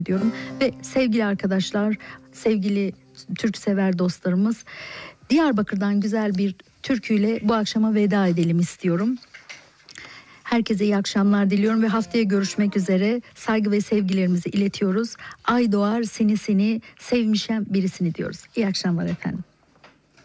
diyorum. Ve sevgili arkadaşlar, sevgili Türksever dostlarımız, Diyarbakır'dan güzel bir türküyle bu akşama veda edelim istiyorum. Herkese iyi akşamlar diliyorum ve haftaya görüşmek üzere. Saygı ve sevgilerimizi iletiyoruz. Ay doğar seni sevmişem birisini diyoruz. İyi akşamlar efendim.